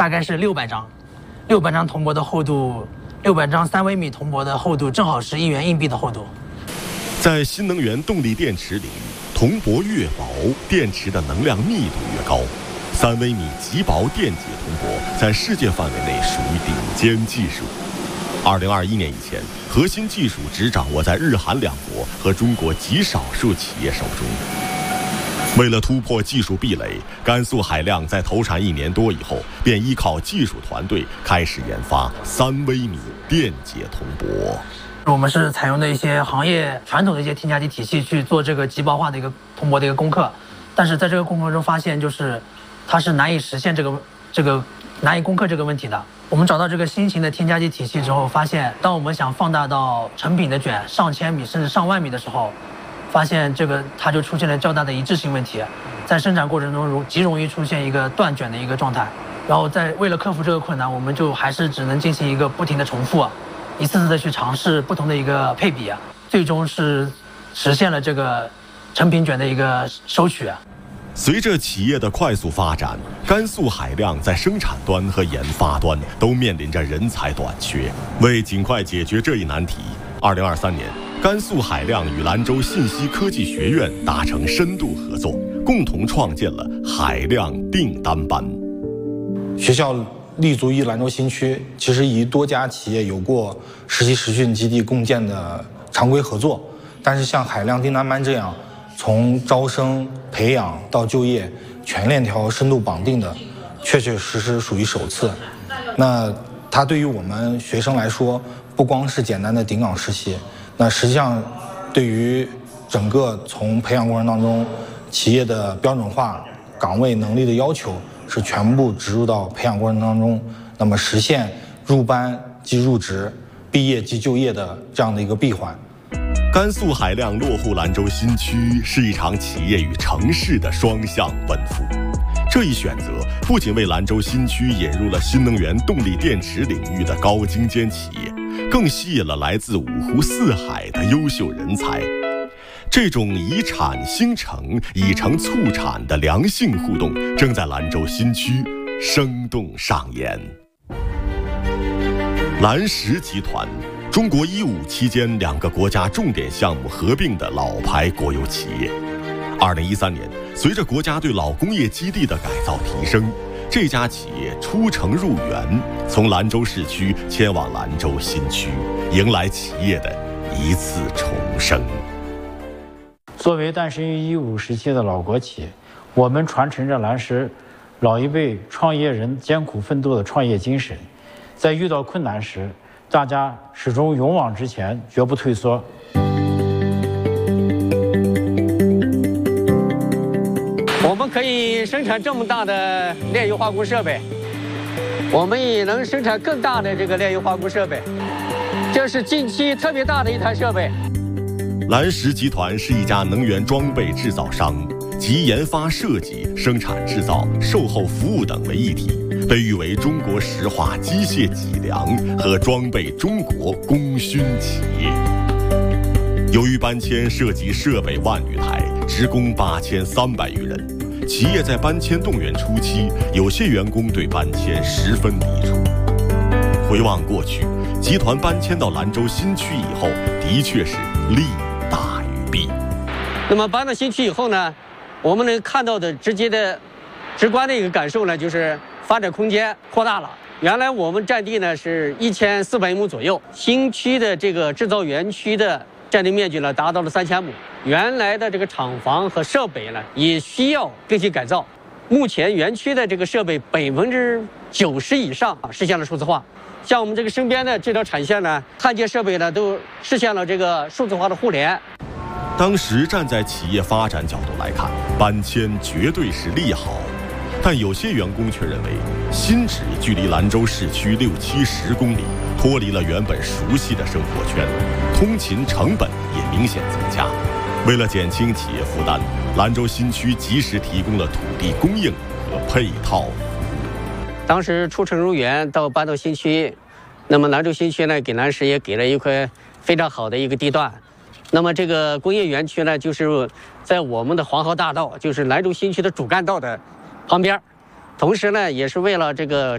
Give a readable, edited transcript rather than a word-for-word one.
大概是600张，600张铜箔的厚度，600张3微米铜箔的厚度正好是1元硬币的厚度。 在新能源动力电池领域，铜箔越薄，电池的能量密度越高。3微米极薄电解铜箔在世界范围内属于顶尖技术。2021年以前，核心技术只掌握在日韩两国和中国极少数企业手中。为了突破技术壁垒，甘肃海量在投产1年多以后，便依靠技术团队开始研发3微米电解铜箔。 我们是采用的一些行业传统的一些添加剂体系去做这个极薄化的一个铜箔的一个攻克，但是在这个攻克中发现，就是它是难以实现这个难以攻克这个问题的。我们找到这个新型的添加剂体系之后，发现当我们想放大到成品的卷上千米甚至上万米的时候，发现它就出现了较大的一致性问题，在生产过程中极容易出现一个断卷的一个状态。然后为了克服这个困难，我们就还是只能进行一个不停的重复，一次次的去尝试不同的一个配比，最终是实现了这个成品卷的一个收取。 随着企业的快速发展，甘肃海量在生产端和研发端都面临着人才短缺。为尽快解决这一难题，2023年，甘肃海量与兰州信息科技学院达成深度合作，共同创建了海量订单班。 学校立足于兰州新区，其实与多家企业有过实习实训基地共建的常规合作，但是像海量订单班这样从招生培养到就业全链条深度绑定的，确确实实属于首次。那它对于我们学生来说，不光是简单的顶岗实习，那实际上对于整个从培养过程当中企业的标准化岗位能力的要求是全部植入到培养过程当中，那么实现入班即入职，毕业即就业的这样的一个闭环。 甘肃海量落户兰州新区是一场企业与城市的双向奔赴。这一选择不仅为兰州新区引入了新能源动力电池领域的高精尖企业，更吸引了来自五湖四海的优秀人才。这种以产兴城、以城促产的良性互动正在兰州新区生动上演。兰石集团，中国1-5期间2个国家重点项目合并的老牌国有企业。2013年，随着国家对老工业基地的改造提升，这家企业出城入园，从兰州市区迁往兰州新区，迎来企业的一次重生。 作为诞生于1-5时期的老国企，我们传承着兰石老一辈创业人艰苦奋斗的创业精神，在遇到困难时，大家始终勇往直前，绝不退缩。 我们可以生产这么大的炼油化工设备，我们也能生产更大的这个炼油化工设备，这是近期特别大的一台设备。 兰石集团是一家能源装备制造商，集研发设计、生产制造、售后服务等为一体，被誉为中国石化机械脊梁和装备中国功勋企业。由于搬迁涉及设备1万余台，职工8300余人，企业在搬迁动员初期，有些员工对搬迁十分抵触。回望过去，集团搬迁到兰州新区以后，的确是利大于弊。 那么搬到新区以后呢，我们能看到的直观的一个感受呢，就是发展空间扩大了。原来我们占地呢是1400亩左右，新区的这个制造园区的占地面积呢达到了3000亩。原来的这个厂房和设备呢也需要更新改造。目前园区的这个设备90%以上实现了数字化。像我们这个身边的这条产线呢，焊接设备呢都实现了这个数字化的互联。 当时站在企业发展角度来看，搬迁绝对是利好，但有些员工却认为，新址距离兰州市区60-70公里，脱离了原本熟悉的生活圈，通勤成本也明显增加。为了减轻企业负担，兰州新区及时提供了土地供应和配套。 当时出城入园到搬到新区，那么兰州新区呢，给兰石也给了一块非常好的一个地段。那么这个工业园区呢，就是在我们的黄河大道，就是兰州新区的主干道的旁边。同时呢，也是为了这个